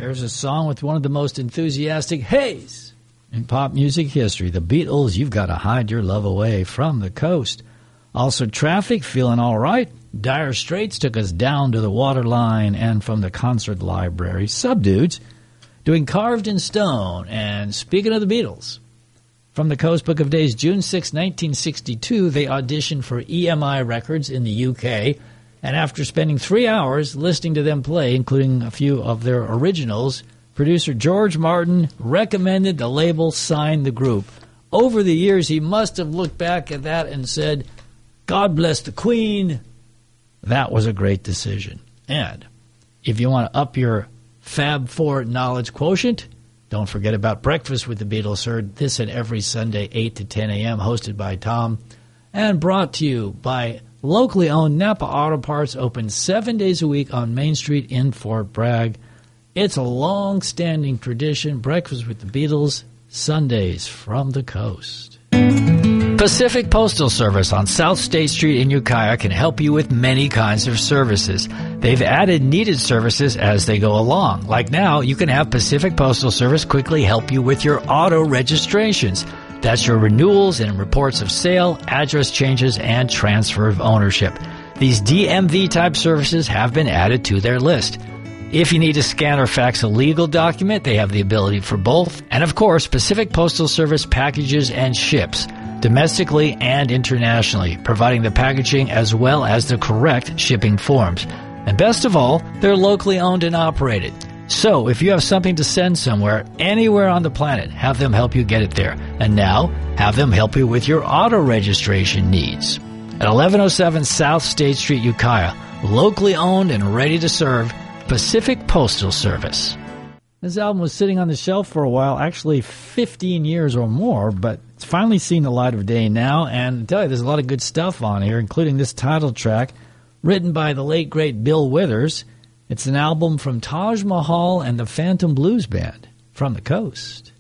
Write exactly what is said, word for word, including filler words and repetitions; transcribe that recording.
Here's a song with one of the most enthusiastic heys in pop music history. The Beatles, You've Got to Hide Your Love Away, From the Coast. Also, Traffic, Feeling All Right. Dire Straits took us down to the waterline. And from the concert library, Subdudes, doing Carved in Stone. And speaking of the Beatles, from the Coast, Book of Days, June sixth, nineteen sixty-two, they auditioned for E M I Records in the U K. And after spending three hours listening to them play, including a few of their originals, producer George Martin recommended the label sign the group. Over the years, he must have looked back at that and said, God bless the Queen. That was a great decision. And if you want to up your Fab Four knowledge quotient, don't forget about Breakfast with the Beatles, heard this and every Sunday, eight to ten a.m., hosted by Tom, and brought to you by locally owned Napa Auto Parts, open seven days a week on Main Street in Fort Bragg. It's a long-standing tradition. Breakfast with the Beatles, Sundays from the Coast. Pacific Postal Service on South State Street in Ukiah can help you with many kinds of services. They've added needed services as they go along. Like now, you can have Pacific Postal Service quickly help you with your auto registrations. That's your renewals and reports of sale, address changes, and transfer of ownership. These D M V-type services have been added to their list. If you need to scan or fax a legal document, they have the ability for both. And of course, Pacific Postal Service packages and ships, domestically and internationally, providing the packaging as well as the correct shipping forms. And best of all, they're locally owned and operated. So if you have something to send somewhere, anywhere on the planet, have them help you get it there. And now, have them help you with your auto registration needs. At eleven oh seven South State Street, Ukiah, locally owned and ready to serve, Pacific Postal Service. This album was sitting on the shelf for a while, actually fifteen years or more, but it's finally seen the light of day now. And I tell you, there's a lot of good stuff on here, including this title track, written by the late, great Bill Withers. It's an album from Taj Mahal and the Phantom Blues Band, From the Coast.